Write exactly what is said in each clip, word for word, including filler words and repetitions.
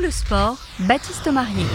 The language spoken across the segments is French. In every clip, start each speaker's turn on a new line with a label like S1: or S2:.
S1: le sport, Baptiste Marier.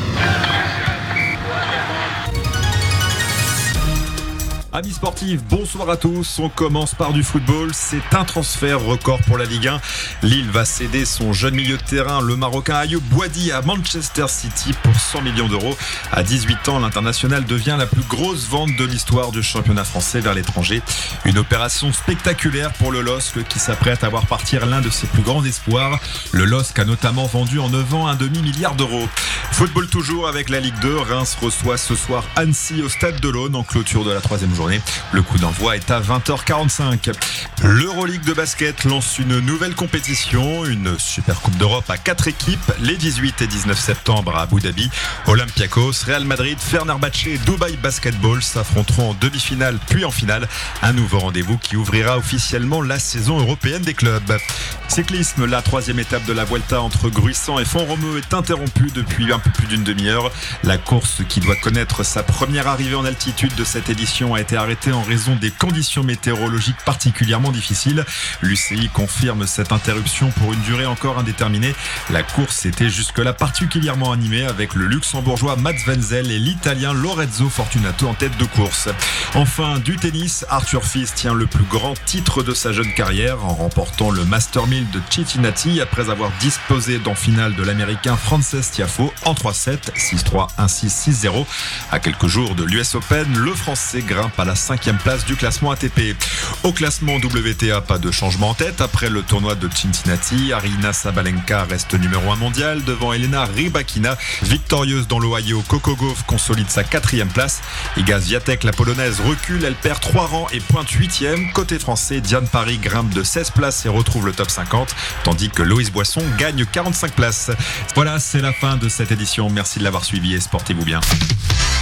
S2: Amis sportifs, bonsoir à tous. On commence par du football. C'est un transfert record pour la Ligue un. Lille va céder son jeune milieu de terrain, le Marocain Ayoub Boadi, à Manchester City pour cent millions d'euros. À dix-huit ans, l'international devient la plus grosse vente de l'histoire du championnat français vers l'étranger. Une opération spectaculaire pour le L O S C qui s'apprête à voir partir l'un de ses plus grands espoirs. Le L O S C a notamment vendu en neuf ans un demi-milliard d'euros. Football toujours avec la Ligue deux. Reims reçoit ce soir Annecy au Stade de l'Aune en clôture de la troisième journée. Le coup d'envoi est à vingt heures quarante-cinq. L'Euroleague de basket lance une nouvelle compétition, une Super Coupe d'Europe à quatre équipes, les dix-huit et dix-neuf septembre à Abu Dhabi. Olympiakos, Real Madrid, Fenerbahçe et Dubaï Basketball s'affronteront en demi-finale puis en finale. Un nouveau rendez-vous qui ouvrira officiellement la saison européenne des clubs. Cyclisme, la troisième étape de la Vuelta entre Gruissant et Font-Romeu est interrompue depuis un peu plus d'une demi-heure. La course qui doit connaître sa première arrivée en altitude de cette édition a été arrêtée en raison des conditions météorologiques particulièrement difficiles. L'U C I confirme cette interruption pour une durée encore indéterminée. La course était jusque-là particulièrement animée avec le luxembourgeois Mats Wenzel et l'italien Lorenzo Fortunato en tête de course. Enfin, du tennis, Arthur Fils tient le plus grand titre de sa jeune carrière en remportant le Master mille de Cincinnati après avoir disposé d'en finale de l'américain Frances Tiafoe en trois sept, six trois, un six, six zéro. À quelques jours de l'U S Open, le Français grimpe à la cinquième place du classement A T P. Au classement W T A, pas de changement en tête. Après le tournoi de Cincinnati, Aryna Sabalenka reste numéro un mondial devant Elena Rybakina. Victorieuse dans l'Ohio, Coco Gauff consolide sa quatrième place. Iga Swiatek, la polonaise, recule. Elle perd trois rangs et pointe huitième. Côté français, Diane Paris grimpe de seize places et retrouve le top cinquante, tandis que Loïs Boisson gagne quarante-cinq places. Voilà, c'est la fin de cette édition. Merci de l'avoir suivi et sportez-vous bien.